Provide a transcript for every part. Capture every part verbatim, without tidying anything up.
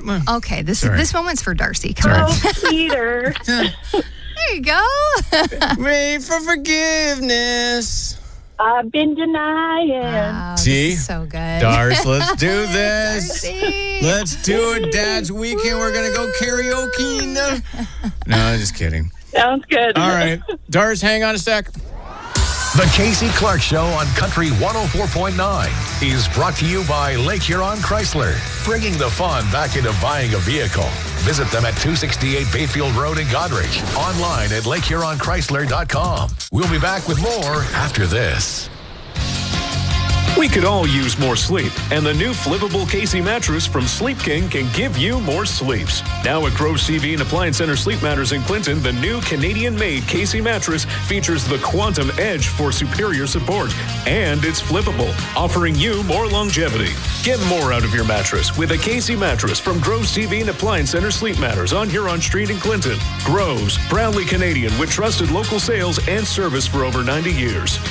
Okay, this Sorry. this moment's for Darcy. Come on. Oh, Peter. There you go. Pray for forgiveness. I've been denying. Wow, See? this is so good. Dars, let's do this. Darcy. Let's do it, Dad's weekend. We're going to go karaoke. No, just kidding. Sounds good. All right. Dars, hang on a sec. The Casey Clark Show on Country one oh four point nine is brought to you by Lake Huron Chrysler, bringing the fun back into buying a vehicle. Visit them at two sixty-eight Bayfield Road in Godrich. Online at lake huron chrysler dot com. We'll be back with more after this. We could all use more sleep, and the new flippable Casey mattress from Sleep King can give you more sleeps. Now at Groves T V and Appliance Center Sleep Matters in Clinton, the new Canadian-made Casey mattress features the Quantum Edge for superior support, and it's flippable, offering you more longevity. Get more out of your mattress with a Casey mattress from Groves T V and Appliance Center Sleep Matters on Huron Street in Clinton. Groves, proudly Canadian with trusted local sales and service for over ninety years.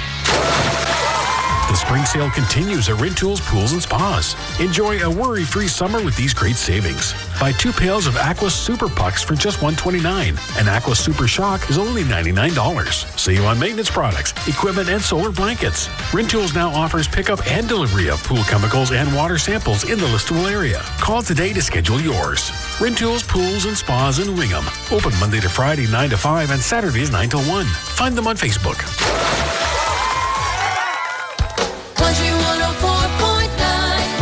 The spring sale continues at Rentools Pools and Spas. Enjoy a worry-free summer with these great savings. Buy two pails of Aqua Super Pucks for just one dollar and twenty-nine cents. And Aqua Super Shock is only ninety-nine dollars. Save on maintenance products, equipment, and solar blankets. Rentools now offers pickup and delivery of pool chemicals and water samples in the listable area. Call today to schedule yours. Rentools Pools and Spas in Wingham. Open Monday to Friday, nine to five, and Saturdays, nine to one. Find them on Facebook. Country one oh four point nine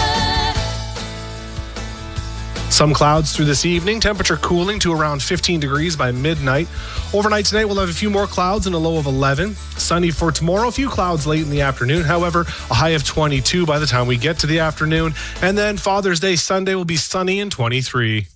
weather. Some clouds through this evening. Temperature cooling to around fifteen degrees by midnight. Overnight tonight, we'll have a few more clouds and a low of eleven. Sunny for tomorrow. A few clouds late in the afternoon. However, a high of twenty-two by the time we get to the afternoon. And then Father's Day Sunday will be sunny and twenty-three.